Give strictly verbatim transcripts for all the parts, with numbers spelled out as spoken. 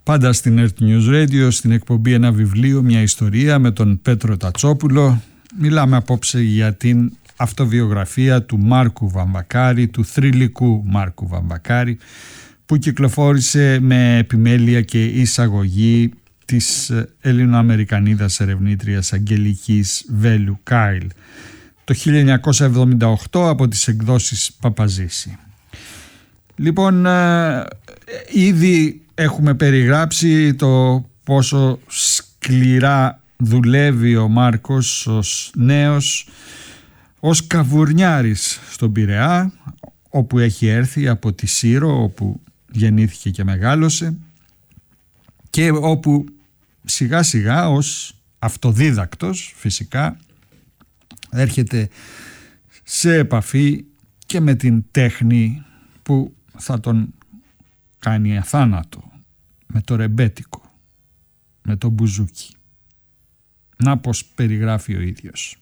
Πάντα στην Earth News Radio, στην εκπομπή Ένα Βιβλίο, μια ιστορία με τον Πέτρο Τατσόπουλο. Μιλάμε απόψε για την αυτοβιογραφία του Μάρκου Βαμβακάρη, του θρυλικού Μάρκου Βαμβακάρη, που κυκλοφόρησε με επιμέλεια και εισαγωγή της Ελληνοαμερικανίδας ερευνήτριας Αγγελικής Βέλου Κάιλ το χίλια εννιακόσια εβδομήντα οκτώ από τις εκδόσεις Παπαζήση. Λοιπόν, ήδη έχουμε περιγράψει το πόσο σκληρά δουλεύει ο Μάρκος ως νέος, ως καβουρνιάρης στον Πειραιά, όπου έχει έρθει από τη Σύρο, όπου γεννήθηκε και μεγάλωσε, και όπου σιγά σιγά ως αυτοδίδακτος φυσικά έρχεται σε επαφή και με την τέχνη που θα τον κάνει αθάνατο, με το ρεμπέτικο, με το μπουζούκι. Να πως περιγράφει ο ίδιος.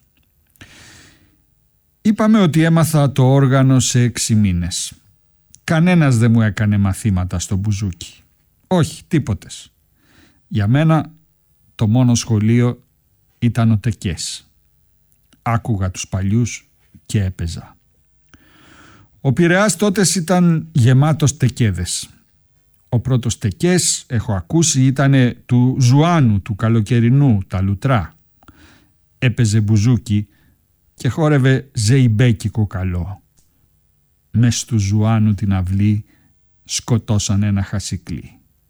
Είπαμε ότι έμαθα το όργανο σε έξι μήνες. Κανένας δεν μου έκανε μαθήματα στο μπουζούκι. Όχι, τίποτες. Για μένα το μόνο σχολείο ήταν ο τεκές. Άκουγα τους παλιούς και έπαιζα. Ο Πειραιάς τότες ήταν γεμάτος τεκέδες. Ο πρώτος τεκές, έχω ακούσει, ήταν του Ζουάνου, του καλοκαιρινού, τα Λουτρά. Έπαιζε μπουζούκι και χόρευε ζεϊμπέκικο καλό. Μες του Ζουάνου την αυλή σκοτώσαν ένα χασικλί.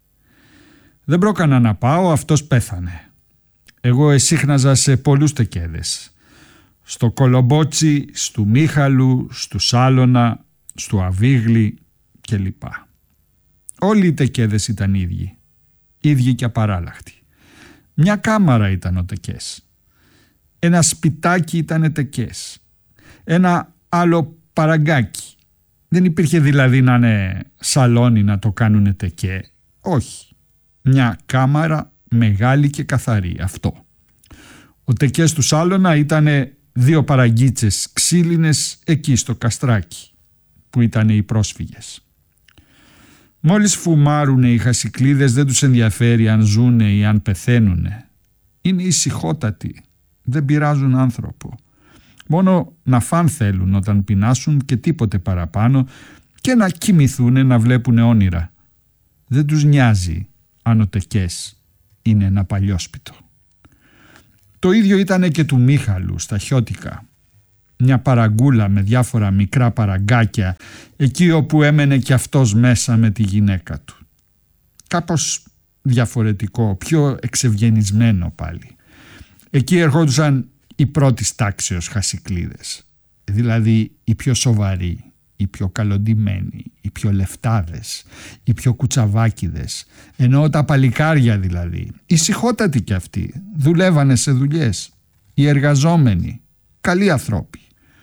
Δεν πρόκανα να πάω, αυτός πέθανε. Εγώ εσύχναζα σε πολλούς τεκέδες. Στο Κολομπότσι, στου Μίχαλου, στου Σάλωνα, στου Αβίγλη κλπ. Όλοι οι τεκέδες ήταν ίδιοι, ίδιοι και απαράλλαχτοι. Μια κάμαρα ήταν ο τεκές. Ένα σπιτάκι ήταν τεκές. Ένα άλλο παραγκάκι. Δεν υπήρχε δηλαδή να είναι σαλόνι να το κάνουνε τεκέ. Όχι. Μια κάμαρα μεγάλη και καθαρή. Αυτό. Ο τεκές του Σάλωνα ήταν δύο παραγκίτσες ξύλινες εκεί στο καστράκι που ήταν οι πρόσφυγες. Μόλις φουμάρουνε οι χασικλίδες δεν τους ενδιαφέρει αν ζουνε ή αν πεθαίνουνε. Είναι ησυχότατοι, δεν πειράζουν άνθρωπο. Μόνο να φαν θέλουν όταν πεινάσουν και τίποτε παραπάνω και να κοιμηθούνε να βλέπουνε όνειρα. Δεν τους νοιάζει αν ο τεκές είναι ένα παλιόσπιτο. Το ίδιο ήταν και του Μίχαλου στα Χιώτικα. Μια παραγκούλα με διάφορα μικρά παραγκάκια εκεί όπου έμενε και αυτός μέσα με τη γυναίκα του. Κάπως διαφορετικό, πιο εξευγενισμένο πάλι. Εκεί ερχόντουσαν οι πρώτης τάξεως χασικλίδες, δηλαδή οι πιο σοβαροί, οι πιο καλοντημένοι, οι πιο λεφτάδες, οι πιο κουτσαβάκιδες, εννοώ τα παλικάρια δηλαδή, ησυχότατοι κι αυτοί, δουλεύανε σε δουλειές, οι εργαζόμενοι, καλοί ανθρώποι.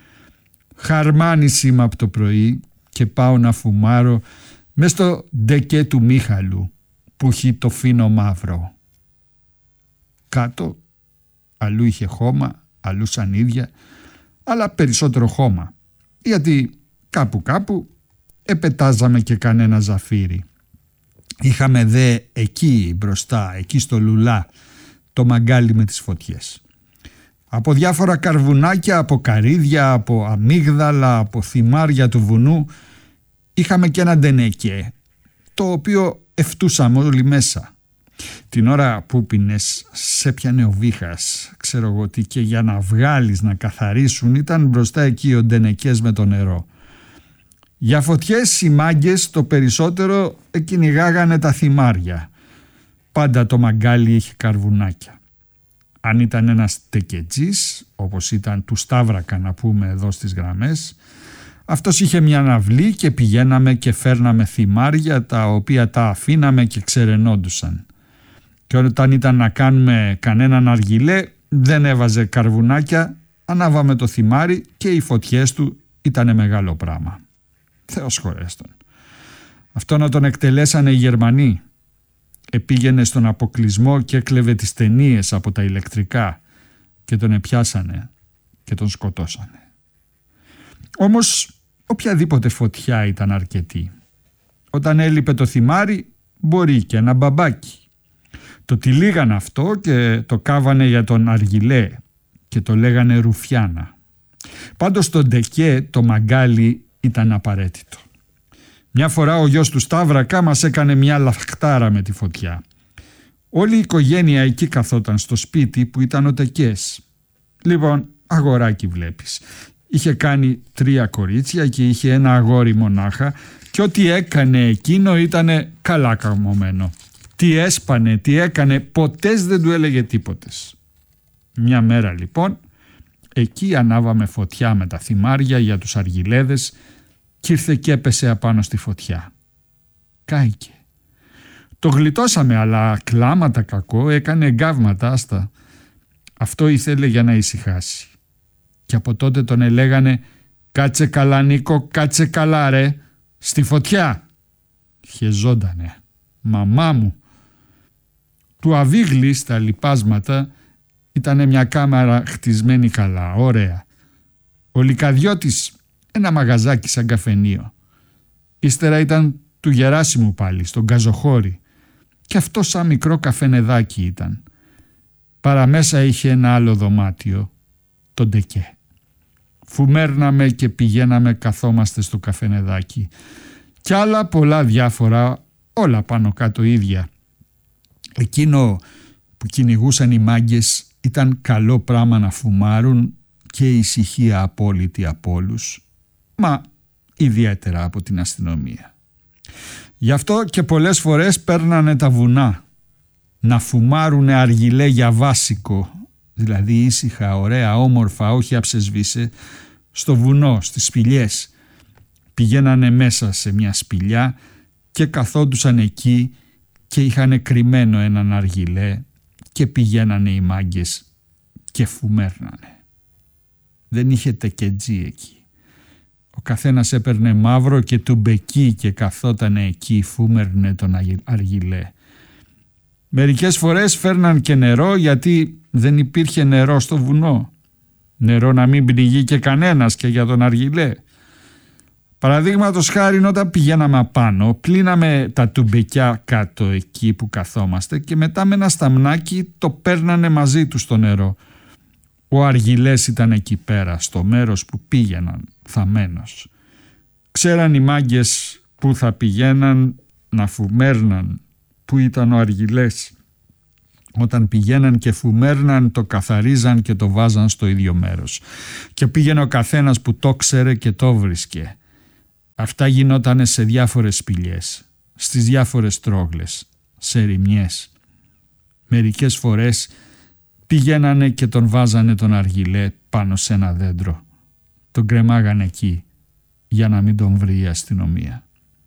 Χαρμάνι είμαι από το πρωί και πάω να φουμάρω μες στο ντεκέ του Μίχαλου που έχει το φίνο μαύρο. Κάτω αλλού είχε χώμα, αλλού σανίδια, αλλά περισσότερο χώμα, γιατί κάπου κάπου επετάζαμε και κανένα ζαφύρι. Είχαμε δε εκεί μπροστά, εκεί στο λουλά, το μαγκάλι με τις φωτιές. Από διάφορα καρβουνάκια, από καρύδια, από αμύγδαλα, από θυμάρια του βουνού είχαμε και ένα ντενεκέ, το οποίο εφτούσαμε όλοι μέσα. Την ώρα που πίνες σε πιανε ο βήχας, ξέρω εγώ τι, και για να βγάλεις, να καθαρίσουν ήταν μπροστά εκεί ο ντενεκές με το νερό. Για φωτιές οι μάγκες το περισσότερο κυνηγάγανε τα θυμάρια. Πάντα το μαγκάλι είχε καρβουνάκια. Αν ήταν ένας τεκετζής, όπως ήταν του Σταύρακα να πούμε εδώ στις γραμμές, αυτός είχε μια αυλή και πηγαίναμε και φέρναμε θυμάρια τα οποία τα αφήναμε και ξερενόντουσαν. Και όταν ήταν να κάνουμε κανέναν αργυλέ δεν έβαζε καρβουνάκια, ανάβαμε το θυμάρι και οι φωτιές του ήταν μεγάλο πράγμα. Θεός χωρέστον. Αυτό να τον εκτελέσανε οι Γερμανοί. Επήγαινε στον αποκλεισμό και έκλεβε τις ταινίες από τα ηλεκτρικά και τον επιάσανε και τον σκοτώσανε. Όμως οποιαδήποτε φωτιά ήταν αρκετή. Όταν έλειπε το θυμάρι μπορεί και ένα μπαμπάκι. Το τυλίγαν αυτό και το κάβανε για τον Αργυλέ και το λέγανε Ρουφιάνα. Πάντως στο ντεκέ το μαγκάλι ήταν απαραίτητο. Μια φορά ο γιος του Σταύρακα μας έκανε μια λαχτάρα με τη φωτιά. Όλη η οικογένεια εκεί καθόταν στο σπίτι που ήταν ο τεκές. Λοιπόν, αγοράκι βλέπεις. Είχε κάνει τρία κορίτσια και είχε ένα αγόρι μονάχα και ό,τι έκανε εκείνο ήτανε καλά καμωμένο. Τι έσπανε, τι έκανε, ποτέ δεν του έλεγε τίποτες. Μια μέρα λοιπόν, εκεί ανάβαμε φωτιά με τα θυμάρια για τους αργυλέδες κι ήρθε και έπεσε απάνω στη φωτιά. Κάηκε. Το γλιτώσαμε, αλλά κλάματα κακό, έκανε εγκάβματα άστα. Αυτό ήθελε για να ησυχάσει. Και από τότε τον ελέγανε «Κάτσε καλά Νίκο, κάτσε καλά ρε, στη φωτιά». Χεζόντανε. Μαμά μου. Του Αβίγλη στα λιπάσματα ήταν μια κάμαρα χτισμένη καλά, ωραία. Ο Λυκαδιώτης ένα μαγαζάκι σαν καφενείο. Ύστερα ήταν του Γεράσιμου πάλι, στον Καζοχώρη. Και αυτό σαν μικρό καφενεδάκι ήταν. Παραμέσα είχε ένα άλλο δωμάτιο, τον ντεκέ. Φουμέρναμε και πηγαίναμε καθόμαστε στο καφενεδάκι. Κι άλλα πολλά διάφορα, όλα πάνω κάτω ίδια. Εκείνο που κυνηγούσαν οι μάγκες ήταν καλό πράμα να φουμάρουν και ησυχία απόλυτη από όλους, μα ιδιαίτερα από την αστυνομία. Γι' αυτό και πολλές φορές παίρνανε τα βουνά να φουμάρουνε αργυλέ για βάσικο, δηλαδή ήσυχα, ωραία, όμορφα, όχι αψεσβήσε, στο βουνό, στις σπηλιές. Πηγαίνανε μέσα σε μια σπηλιά και καθόντουσαν εκεί και είχαν κρυμμένο έναν αργυλέ και πηγαίνανε οι μάγκες και φουμέρνανε. Δεν είχε τεκετζή εκεί. Ο καθένας έπαιρνε μαύρο και τουμπεκί και καθότανε εκεί, φούμερνε τον αργυλέ. Μερικές φορές φέρναν και νερό γιατί δεν υπήρχε νερό στο βουνό. Νερό να μην πνιγεί και κανένας και για τον αργυλέ. Παραδείγματος χάριν, όταν πηγαίναμε απάνω, πλύναμε τα τουμπεκιά κάτω εκεί που καθόμαστε και μετά με ένα σταμνάκι το παίρνανε μαζί του στο νερό. Ο αργυλές ήταν εκεί πέρα, στο μέρος που πήγαιναν, θαμμένος. Ξέραν οι μάγκες που θα πηγαίναν να φουμέρναν, που ήταν ο αργυλές. Όταν πηγαίναν και φουμέρναν, το καθαρίζαν και το βάζαν στο ίδιο μέρος. Και πήγαινε ο καθένας που το ξέρε και το βρίσκε. Αυτά γινότανε σε διάφορες σπηλιές, στις διάφορες τρόγλες, σε ρημιές. Μερικές φορές πηγαίνανε και τον βάζανε τον αργυλέ πάνω σε ένα δέντρο. Τον κρεμάγανε εκεί για να μην τον βρει η αστυνομία.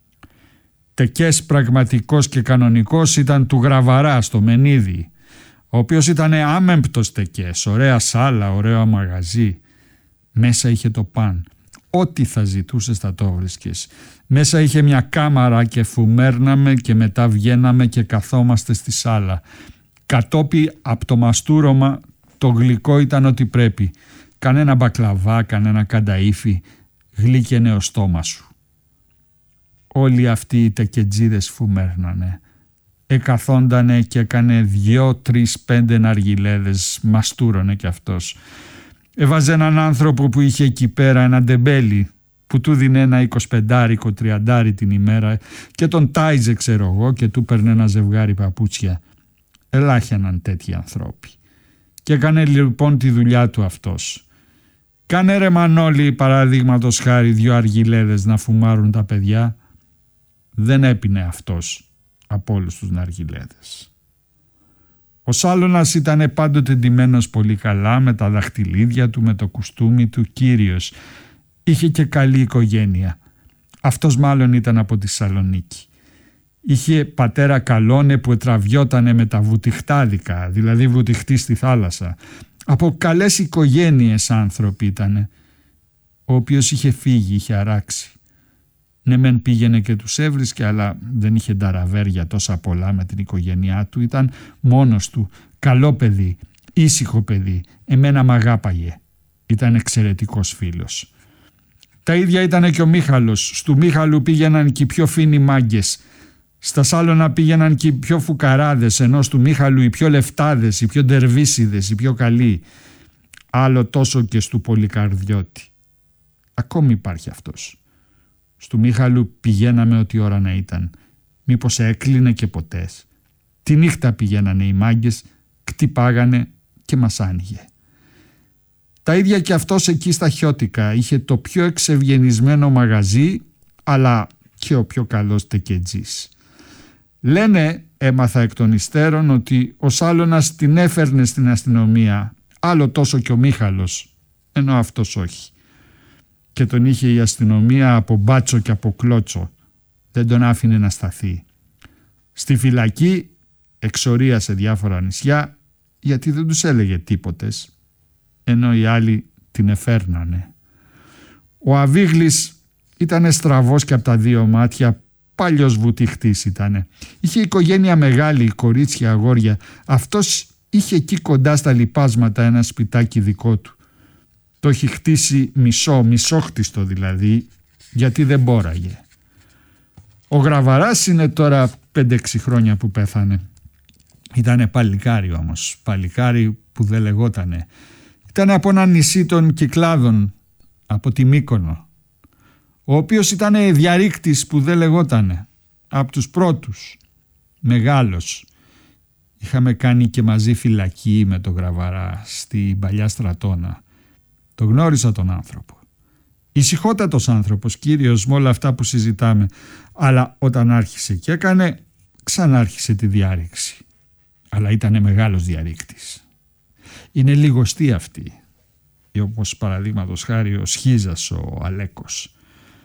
Τεκές πραγματικός και κανονικός ήταν του Γραβαρά στο Μενίδη, ο οποίος ήταν άμεμπτος τεκές, ωραία σάλα, ωραίο μαγαζί. Μέσα είχε το παν. Ό,τι θα ζητούσες θα το βρίσκες. Μέσα είχε μια κάμαρα και φουμέρναμε και μετά βγαίναμε και καθόμαστε στη σάλα. Κατόπι από το μαστούρωμα το γλυκό ήταν ό,τι πρέπει. Κανένα μπακλαβά, κανένα κανταΐφι, γλύκαινε ο στόμα σου. Όλοι αυτοί οι τεκετζίδες φουμέρνανε. Εκαθόντανε και έκανε δυο, τρεις, πέντε ναργιλέδες, μαστούρωνε κι αυτός. Έβαζε έναν άνθρωπο που είχε εκεί πέρα ένα ντεμπέλι που του δίνε ένα εικοσιπεντάρικο, τριαντάρι την ημέρα και τον τάιζε ξέρω εγώ και του παίρνε ένα ζευγάρι παπούτσια. Ελάχιαναν τέτοιοι ανθρώποι. Και έκανε λοιπόν τη δουλειά του αυτός. Κάνε ρε Μανώλη παραδείγματος χάρη δυο αργιλέδες να φουμάρουν τα παιδιά. Δεν έπινε αυτός από όλους τους ναργιλέδες. Ο Σάλωνας ήταν πάντοτε ντυμένος πολύ καλά με τα δαχτυλίδια του, με το κουστούμι του, κύριος. Είχε και καλή οικογένεια. Αυτός μάλλον ήταν από τη Σαλονίκη. Είχε πατέρα καλόνε που τραβιότανε με τα βουτυχτάδικα, δηλαδή βουτυχτή στη θάλασσα. Από καλές οικογένειες άνθρωποι ήτανε. Ο οποίος είχε φύγει, είχε αράξει. Ναι μεν πήγαινε και τους έβρισκε, αλλά δεν είχε νταραβέρια τόσα πολλά με την οικογένειά του. Ήταν μόνος του, καλό παιδί, ήσυχο παιδί, εμένα μ' αγάπαγε. Ήταν εξαιρετικός φίλος. Τα ίδια ήταν και ο Μίχαλος. Στου Μίχαλου πήγαιναν και οι πιο φίνοι μάγκες. Στα Σάλωνα πήγαιναν και οι πιο φουκαράδες, ενώ του Μίχαλου οι πιο λεφτάδες, οι πιο ντερβίσιδες, οι πιο καλοί. Άλλο τόσο και στου Πολυκαρδιώτη. Ακόμη υπάρχει αυτός. Στου Μίχαλου πηγαίναμε ό,τι ώρα να ήταν. Μήπως έκλεινε και ποτέ. Τη νύχτα πηγαίνανε οι μάγκες, κτυπάγανε και μας άνοιγε. Τα ίδια και αυτός εκεί στα Χιώτικα. Είχε το πιο εξευγενισμένο μαγαζί, αλλά και ο πιο καλός τεκετζής. Λένε, έμαθα εκ των υστέρων, ότι ο Σάλωνας την έφερνε στην αστυνομία, άλλο τόσο και ο Μίχαλος, ενώ αυτός όχι. Και τον είχε η αστυνομία από μπάτσο και από κλώτσο. Δεν τον άφηνε να σταθεί. Στη φυλακή εξορία σε διάφορα νησιά, γιατί δεν τους έλεγε τίποτες, ενώ οι άλλοι την εφέρνανε. Ο Αβίγλης ήτανε στραβός και από τα δύο μάτια, παλιός βουτυχτής ήτανε. Είχε οικογένεια μεγάλη, κορίτσια, αγόρια. Αυτός είχε εκεί κοντά στα λιπάσματα ένα σπιτάκι δικό του. Το έχει χτίσει μισό, μισόχτιστο δηλαδή, γιατί δεν μπόραγε. Ο Γραβαράς είναι τώρα πέντε έξι χρόνια που πέθανε. Ήτανε παλικάρι όμως, παλικάρι που δεν λεγότανε. Ήτανε από ένα νησί των Κυκλάδων, από τη Μύκονο, ο οποίος ήτανε διαρρήκτης που δεν λεγότανε, από τους πρώτους, μεγάλος. Είχαμε κάνει και μαζί φυλακή με τον Γραβαρά στην παλιά Στρατώνα. Το γνώρισα τον άνθρωπο. Ησυχότατος άνθρωπος, κύριος με όλα αυτά που συζητάμε, αλλά όταν άρχισε και έκανε, ξανάρχισε τη διάρρηξη. Αλλά ήτανε μεγάλος διαρρήκτης. Είναι λιγοστοί αυτοί, όπως παραδείγματος χάρη ο Σχίζας, ο Αλέκος.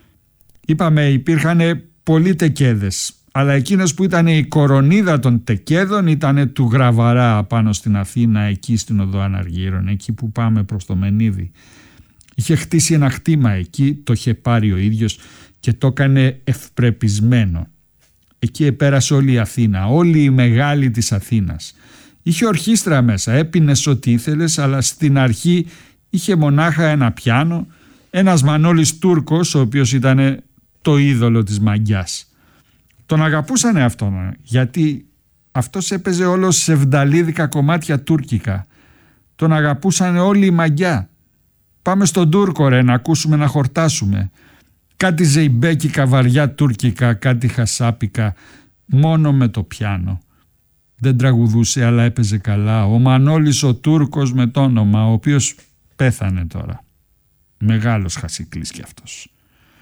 Είπαμε υπήρχαν πολλοί τεκέδες, αλλά εκείνος που ήταν η κορονίδα των τεκέδων ήταν του Γραβαρά πάνω στην Αθήνα, εκεί στην οδό Αναργύρων, εκεί που πάμε προς το Μενίδη. Είχε χτίσει ένα χτήμα εκεί, το είχε πάρει ο ίδιος και το έκανε ευπρεπισμένο. Εκεί επέρασε όλη η Αθήνα, όλη η μεγάλη της Αθήνας. Είχε ορχήστρα μέσα, έπινες ό,τι ήθελες, αλλά στην αρχή είχε μονάχα ένα πιάνο, ένας Μανώλης Τούρκος, ο οποίος ήταν το είδωλο της μαγιάς. Τον αγαπούσανε αυτόν, γιατί αυτός έπαιζε όλο σε βδαλίδικα κομμάτια τουρκικά. Τον αγαπούσανε όλη η μαγιά. Πάμε στον Τούρκο ρε, να ακούσουμε, να χορτάσουμε. Κάτι ζεϊμπέκικα βαριά τουρκικά, κάτι χασάπικα, μόνο με το πιάνο. Δεν τραγουδούσε, αλλά έπαιζε καλά. Ο Μανώλης ο Τούρκος με το όνομα, ο οποίος πέθανε τώρα. Μεγάλος χασικλής κι αυτός.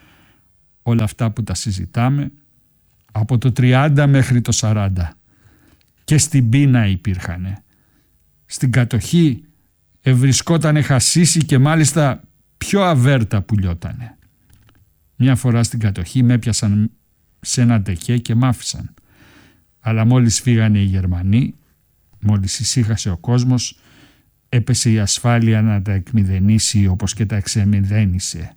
Όλα αυτά που τα συζητάμε από το τριάντα μέχρι το σαράντα. Και στην πείνα υπήρχανε. Στην κατοχή ευρισκότανε χασίσι και μάλιστα πιο αβέρτα που λιώτανε. Μια φορά στην κατοχή με έπιασαν σε ένα τεκέ και μ' άφησαν. Αλλά μόλις φύγανε οι Γερμανοί, μόλις ησύχασε ο κόσμος, έπεσε η ασφάλεια να τα εκμηδενήσει όπως και τα εξεμηδένισε.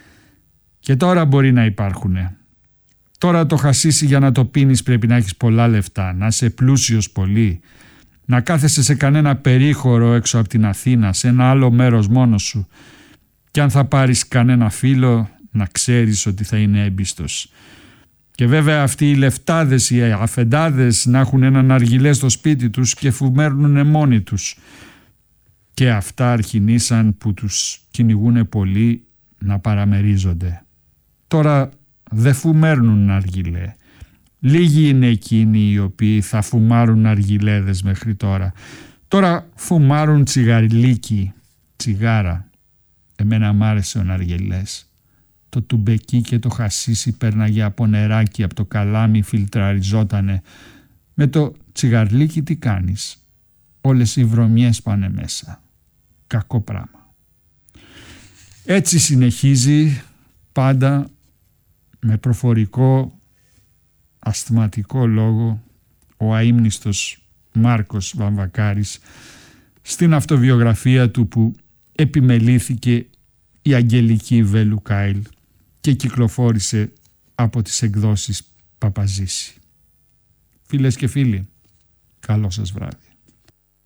Και τώρα μπορεί να υπάρχουνε. Τώρα το χασίσι για να το πίνεις πρέπει να έχεις πολλά λεφτά, να είσαι πλούσιος πολύ, να κάθεσαι σε κανένα περίχωρο έξω από την Αθήνα, σε ένα άλλο μέρος μόνος σου, και αν θα πάρεις κανένα φίλο να ξέρεις ότι θα είναι έμπιστος. Και βέβαια αυτοί οι λεφτάδες, οι αφεντάδες να έχουν έναν αργυλέ στο σπίτι τους και φουμέρνουνε μόνοι τους. Και αυτά αρχινήσαν που τους κυνηγούνε πολύ να παραμερίζονται. Τώρα δεν φουμέρνουν αργυλέ. Λίγοι είναι εκείνοι οι οποίοι θα φουμάρουν αργυλέδες μέχρι τώρα. Τώρα φουμάρουν τσιγαριλίκι, τσιγάρα. Εμένα μ' άρεσε ο ναργελές. Το τουμπεκί και το χασίσι πέρναγε από νεράκι, από το καλάμι φιλτραριζότανε. Με το τσιγαρλίκι τι κάνεις? Όλες οι βρωμιές πάνε μέσα. Κακό πράγμα. Έτσι συνεχίζει πάντα με προφορικό ασθματικό λόγο ο αείμνηστος Μάρκος Βαμβακάρης στην αυτοβιογραφία του που επιμελήθηκε η Αγγελική Βελουκάιλ και κυκλοφόρησε από τις εκδόσεις Παπαζήση. Φίλες και φίλοι, καλό σας βράδυ.